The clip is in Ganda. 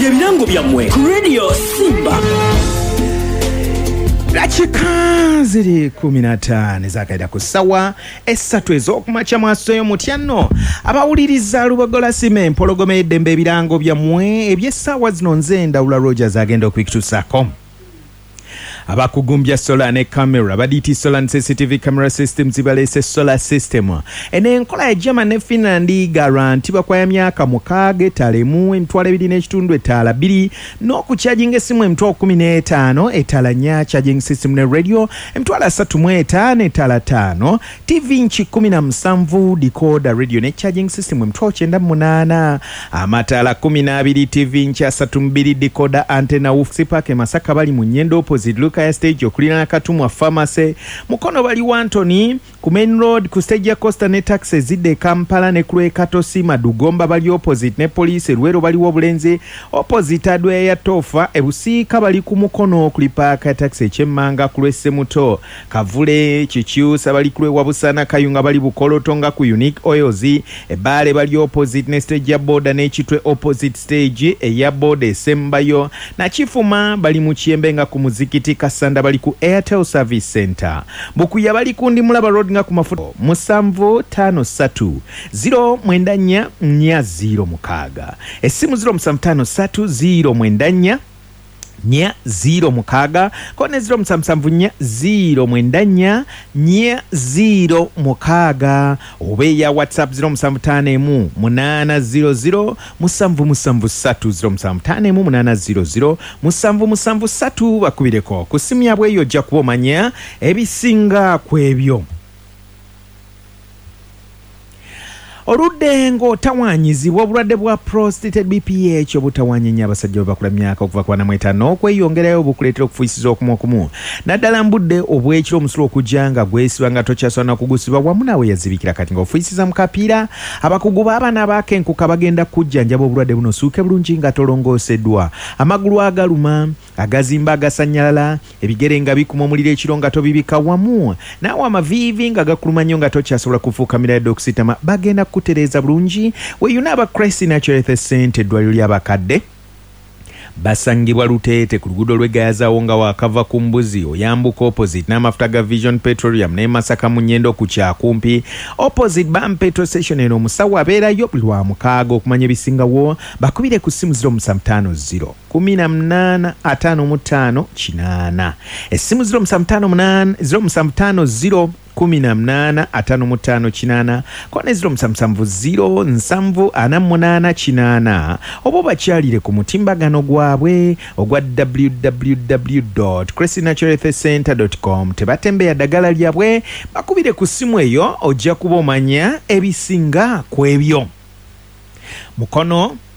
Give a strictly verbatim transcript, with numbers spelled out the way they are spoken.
byebirango byammwe ku Radio Simba. Dakika ziri kumi na ttaano ezakaira ku ssawa essatu ez'okumakya mwasoyo mutyano abawuliriza Lubogola Sime empologoma y'eddembe ebirango byammwe eby'essaawa zino nze Ndawula Rogers agenda okubituusaako. Abakugumbya solar ne camera ba D T Solar and C C T V camera systems balese solar system ene enkola ya German ne Finland guarantee bakwaya myaka mukaaga etalemu emitwalo ebiri n'ekitundu etaala bbiri n'okucharging essimu emitwalo kkumi n'etaano etaala nnya charging system ne radio emitwalo asatu mu etaano etaala ttaano T V inchi kumi na musanvu decoder radio ne charging system emitwalo kyenda mu munaana amataala kumi n'abiri T V inchi asatu mu bbiri decoder antenna woof park e Masaka bali mu nnyendo opposite Kaya stage okulina Katumwa pharmacy mukono bali Wantoni ku main road ku stage ya Costa ne taxi zidde Kampala ne Kwe Katosi Madugomba bali opposite ne police Rwero bali Obulenzi opposite adwe ya Tofa ebusiika bali ku mukono kulipaka taxi Chemmanga ku Lwese Muto Kavule Chikyusa bali ku Wabusana Kayunga bali Bukolotonga ku Unique Oils ebale bali opposite ne stage ya Boda ne Chitwe opposite stage eya Boda Esembayo na Chifuma bali mu Kyembenga ku Muzikiti Kasanda bali ku Airtel Service Center Bukuya bali ku Ndimulaba Road nga ku mafuta musanvu tano satu ziro mwenda nnya nnya ziro mukaaga essimu ziro musanvu tano satu ziro mwenda nnya nya ziro mukaaga kone ziro musanvu nnya ziro mwenda nnya nya ziro mukaaga obe ya WhatsApp ziro musanvu tano emu munaana ziro ziro musanvu musanvu satu ziro musanvu tano emu munaana ziro ziro musanvu musanvu satu bakubireko ku simu yabwe eyo ojja kuba omanya ebisinga kwebyo. Oludde ng'otawanyizibwa obulwadde bwa prostate B P H obutawanyenya abasajja babakula myaka okuva ku bana mu etaano okweyongerayo obukuleetera okufuuyisiza okumu okumu naddala mbudde obw'ekiro omusulo okujja nga gwesiba nga tokyasobola kugusibwa wamu naawe yazibikira kati ng'ofuuyisiza mu kapiira abakugu b'abaana ab'akenkuka bagenda kujjanjaba obulwadde buno suuke bulungi nga tolongooseddwa amagulu agaluma agazimba agasanyalala ebigere nga bikuma omuliro ekiro nga tobibika wamu naawe amaviivi nga gakuluma nnyo nga tokyasobola kufuukamira yadde okusitama bagenda kutereza bulungi weyuna aba Christ Natural Health Center eddwaliro ly'abakadde basangibwa Luteete ku luguudo lw'Egayazawo nga wakava ku mbuzi oyambuka opposite n'amafuta ga Vision Petroleum ne Masaka mu nnyendo ku kyakumpi opposite Bam Petrol Station eno omusawo abeerayo lwa mukaaga okumanya ebisingawo bakubire ku ssimu ziro musanvu ttaano ziro kumi na munaana ataano mu ttaano kinaana essimu ziro musanvu ttaano munaana ziro musanvu ttaano ziro kumi na munaana ataano mu ttaano kinaana kone ziro musanvu musanvu ziro nsanvu ana mu munaana kinaana oba bakyalire ku mutimbagano gwabwe ogwa w w w dot christ natural health center dot com tebatembeya ddagala lyabwe bakubire ku ssimu eyo ojja kuba omanya ebisinga kwebyo. Mukono